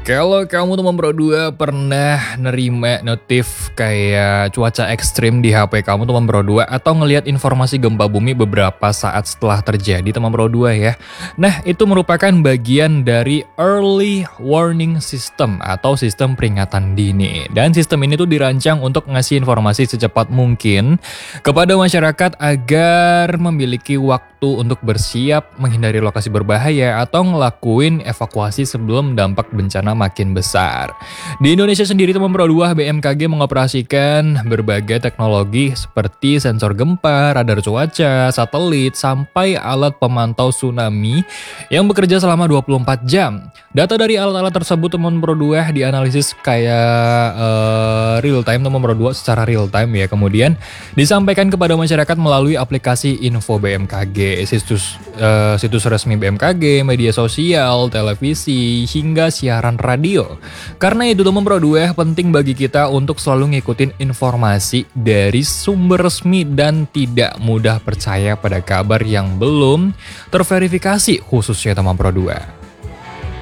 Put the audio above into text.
Kalau kamu teman Pro 2 pernah nerima notif kayak cuaca ekstrim di HP kamu teman Pro 2 atau ngelihat informasi gempa bumi beberapa saat setelah terjadi teman Pro 2 ya. Nah, itu merupakan bagian dari Early Warning System atau sistem peringatan dini. Dan sistem ini tuh dirancang untuk ngasih informasi secepat mungkin kepada masyarakat agar memiliki waktu untuk bersiap menghindari lokasi berbahaya atau ngelakuin evakuasi sebelum dampak bencana makin besar. Di Indonesia sendiri teman Pro 2 BMKG mengoperasikan berbagai teknologi seperti sensor gempa, radar cuaca, satelit, sampai alat pemantau tsunami yang bekerja selama 24 jam. Data dari alat-alat tersebut teman Pro 2 dianalisis kayak real time teman Pro 2 secara real time ya. Kemudian disampaikan kepada masyarakat melalui aplikasi Info BMKG, situs resmi BMKG, media sosial, televisi, hingga siaran radio. Karena itu teman Pro 2 penting bagi kita untuk selalu ngikutin informasi dari sumber resmi dan tidak mudah percaya pada kabar yang belum terverifikasi khususnya teman Pro 2.